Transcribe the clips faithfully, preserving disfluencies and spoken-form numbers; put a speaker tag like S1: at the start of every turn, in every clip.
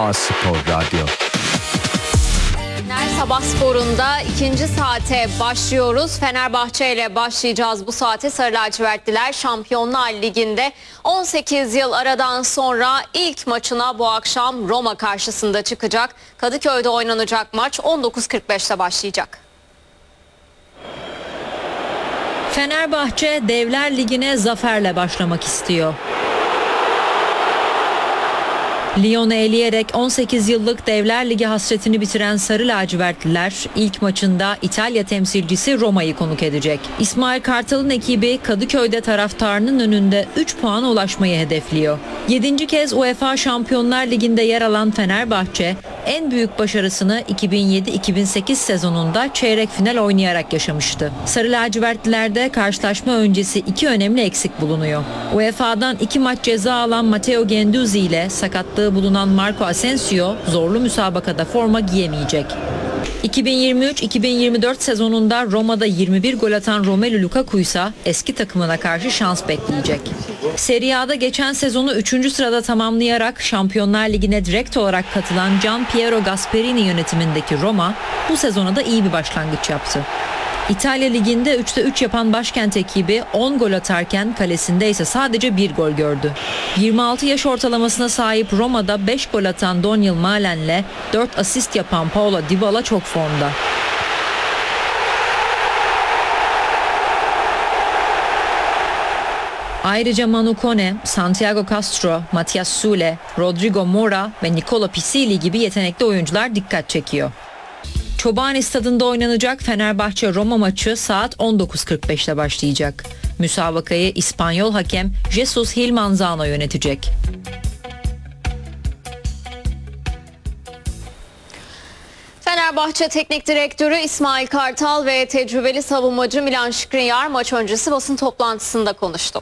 S1: A-Spor Radyo.
S2: Fener Sabah Sporu'nda ikinci saate başlıyoruz. Fenerbahçe ile başlayacağız bu saate. Sarı lacivertliler Şampiyonlar Ligi'nde on sekiz yıl aradan sonra ilk maçına bu akşam Roma karşısında çıkacak. Kadıköy'de oynanacak maç on dokuz kırk beşte başlayacak.
S3: Fenerbahçe Devler Ligi'ne zaferle başlamak istiyor. Lyon'u eleyerek on sekiz yıllık Devler Ligi hasretini bitiren Sarı lacivertliler ilk maçında İtalya temsilcisi Roma'yı konuk edecek. İsmail Kartal'ın ekibi Kadıköy'de taraftarının önünde üç puana ulaşmayı hedefliyor. yedinci kez UEFA Şampiyonlar Ligi'nde yer alan Fenerbahçe en büyük başarısını iki bin yedi iki bin sekiz sezonunda çeyrek final oynayarak yaşamıştı. Sarı lacivertlilerde karşılaşma öncesi iki önemli eksik bulunuyor. U E F A'dan iki maç ceza alan Matteo Guendouzi ile sakatlığı bulunan Marco Asensio zorlu müsabakada forma giyemeyecek. iki bin yirmi üç iki bin yirmi dört sezonunda Roma'da yirmi bir gol atan Romelu Lukaku ise eski takımına karşı şans bekleyecek. Serie A'da geçen sezonu üçüncü sırada tamamlayarak Şampiyonlar Ligi'ne direkt olarak katılan Gian Piero Gasperini yönetimindeki Roma bu sezona da iyi bir başlangıç yaptı. İtalya Ligi'nde üçte üç yapan başkent ekibi on gol atarken kalesinde ise sadece bir gol gördü. yirmi altı yaş ortalamasına sahip Roma'da beş gol atan Daniel Malen'le dört asist yapan Paulo Dybala çok formda. Ayrıca Manu Kone, Santiago Castro, Matias Sule, Rodrigo Mora ve Nicola Pisili gibi yetenekli oyuncular dikkat çekiyor. Çobani Stadı'nda oynanacak Fenerbahçe-Roma maçı saat on dokuz kırk beşte başlayacak. Müsabakayı İspanyol hakem Jesus Gil Manzano yönetecek.
S2: Fenerbahçe Teknik Direktörü İsmail Kartal ve tecrübeli savunmacı Milan Skriniar maç öncesi basın toplantısında konuştu.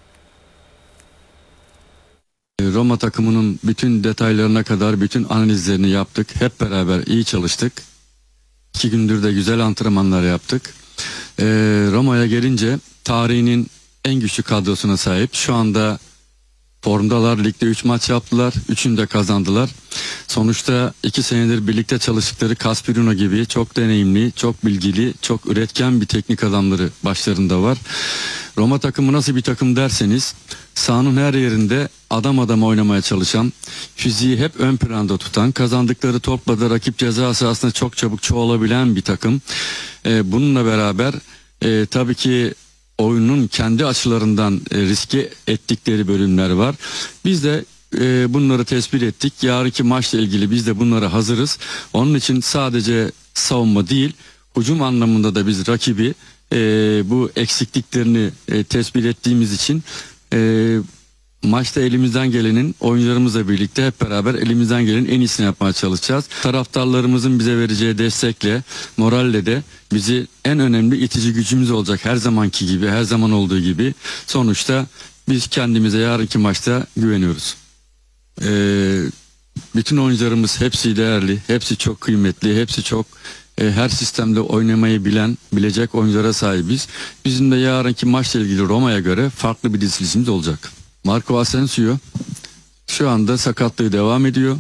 S4: Roma takımının bütün detaylarına kadar bütün analizlerini yaptık. Hep beraber iyi çalıştık. İki gündür de güzel antrenmanlar yaptık. Ee, Roma'ya gelince tarihinin en güçlü kadrosuna sahip. Şu anda formdalar. Ligde üç maç yaptılar. Üçünü de kazandılar. Sonuçta iki senedir birlikte çalıştıkları Caspirino gibi çok deneyimli, çok bilgili, çok üretken bir teknik adamları başlarında var. Roma takımı nasıl bir takım derseniz sahanın her yerinde adam adam oynamaya çalışan, fiziği hep ön planda tutan, kazandıkları topla da rakip ceza sahasında çok çabuk çoğalabilen bir takım. Ee, bununla beraber e, tabii ki oyunun kendi açılarından e, riske ettikleri bölümler var. Biz de e, bunları tespit ettik. Yarınki maçla ilgili biz de bunlara hazırız. Onun için sadece savunma değil, hücum anlamında da biz rakibi e, bu eksikliklerini e, tespit ettiğimiz için e, maçta elimizden gelenin oyuncularımızla birlikte hep beraber elimizden gelenin en iyisini yapmaya çalışacağız. Taraftarlarımızın bize vereceği destekle, moralle de bizi en önemli itici gücümüz olacak her zamanki gibi, her zaman olduğu gibi. Sonuçta biz kendimize yarınki maçta güveniyoruz. Ee, bütün oyuncularımız hepsi değerli, hepsi çok kıymetli, hepsi çok e, her sistemde oynamayı bilen, bilecek oyunculara sahibiz. Bizim de yarınki maçla ilgili Roma'ya göre farklı bir dizilişimiz olacak. Marco Asensio şu anda sakatlığı devam ediyor.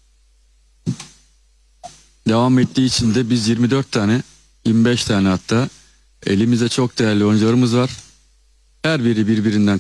S4: Devam ettiği için de biz yirmi dört tane, yirmi beş tane hatta elimizde çok değerli oyuncularımız var. Her biri birbirinden